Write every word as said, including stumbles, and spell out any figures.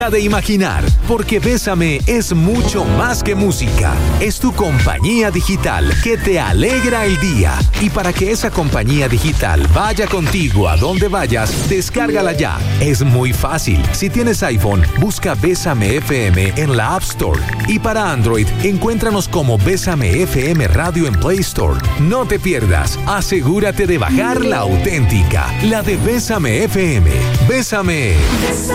de imaginar, porque Bésame es mucho más que música. Es tu compañía digital que te alegra el día. Y para que esa compañía digital vaya contigo a donde vayas, descárgala ya. Es muy fácil. Si tienes iPhone, busca Bésame F M en la App Store. Y para Android, encuéntranos como Bésame F M Radio en Play Store. No te pierdas. Asegúrate de bajar la auténtica, la de Bésame F M. Bésame.